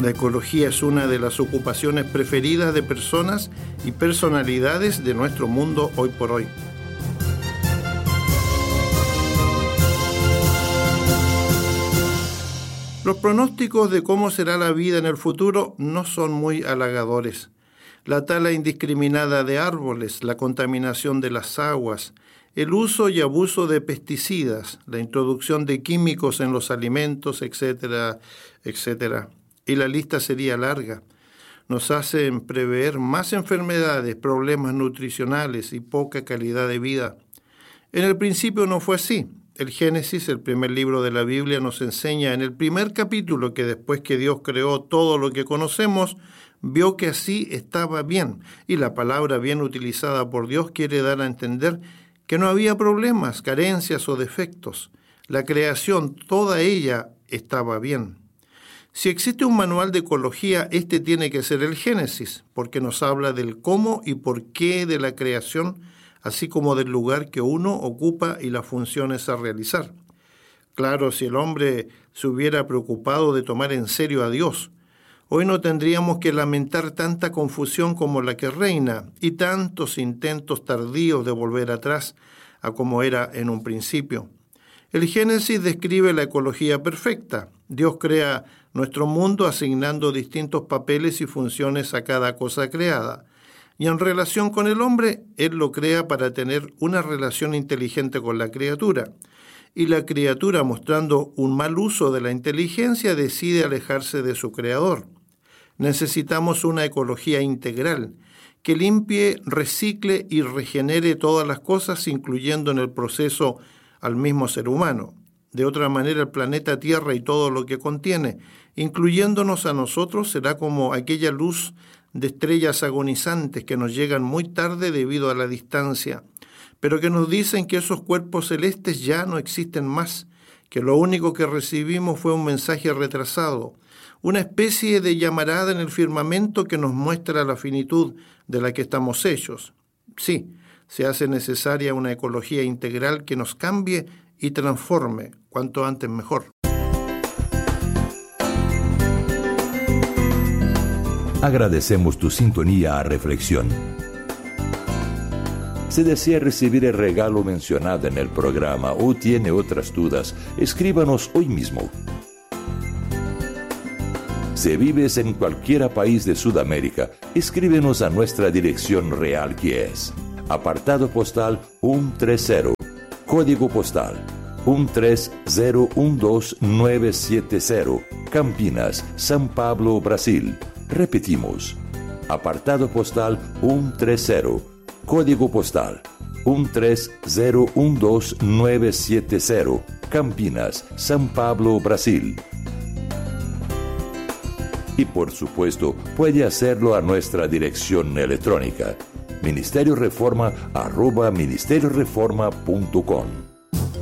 La ecología es una de las ocupaciones preferidas de personas y personalidades de nuestro mundo hoy por hoy. Los pronósticos de cómo será la vida en el futuro no son muy halagadores. La tala indiscriminada de árboles, la contaminación de las aguas, el uso y abuso de pesticidas, la introducción de químicos en los alimentos, etcétera, etcétera. Y la lista sería larga. Nos hacen prever más enfermedades, problemas nutricionales y poca calidad de vida. En el principio no fue así. El Génesis, el primer libro de la Biblia, nos enseña en el primer capítulo que después que Dios creó todo lo que conocemos, vio que así estaba bien. Y la palabra bien utilizada por Dios quiere dar a entender que no había problemas, carencias o defectos. La creación, toda ella, estaba bien. Si existe un manual de ecología, este tiene que ser el Génesis, porque nos habla del cómo y por qué de la creación, así como del lugar que uno ocupa y las funciones a realizar. Claro, si el hombre se hubiera preocupado de tomar en serio a Dios, hoy no tendríamos que lamentar tanta confusión como la que reina y tantos intentos tardíos de volver atrás a como era en un principio. El Génesis describe la ecología perfecta. Dios crea nuestro mundo asignando distintos papeles y funciones a cada cosa creada. Y en relación con el hombre, Él lo crea para tener una relación inteligente con la criatura. Y la criatura, mostrando un mal uso de la inteligencia, decide alejarse de su creador. Necesitamos una ecología integral que limpie, recicle y regenere todas las cosas, incluyendo en el proceso al mismo ser humano. De otra manera, el planeta Tierra y todo lo que contiene, incluyéndonos a nosotros, será como aquella luz de estrellas agonizantes que nos llegan muy tarde debido a la distancia, pero que nos dicen que esos cuerpos celestes ya no existen más, que lo único que recibimos fue un mensaje retrasado, una especie de llamarada en el firmamento que nos muestra la finitud de la que estamos hechos. Sí, se hace necesaria una ecología integral que nos cambie y transforme, cuanto antes mejor. Agradecemos tu sintonía a Reflexión. Si desea recibir el regalo mencionado en el programa o tiene otras dudas, escríbanos hoy mismo. Si vives en cualquier país de Sudamérica, escríbenos a nuestra dirección real, que es apartado postal 130, código postal 13012970, Campinas, São Paulo, Brasil. Repetimos, apartado postal 130, código postal 13012970, Campinas, São Paulo, Brasil. Y por supuesto, puede hacerlo a nuestra dirección electrónica, ministerioreforma@ministerioreforma.com.